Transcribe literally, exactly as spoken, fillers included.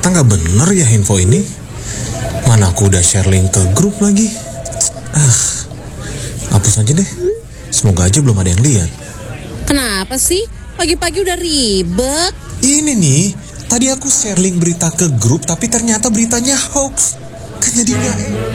Ternyata nggak bener ya info ini. Mana aku udah share link ke grup lagi. Ah, hapus aja deh. Semoga aja belum ada yang lihat. Kenapa sih? Pagi-pagi udah ribet. Ini nih, tadi aku share link berita ke grup tapi ternyata beritanya hoax. Kan jadi nggak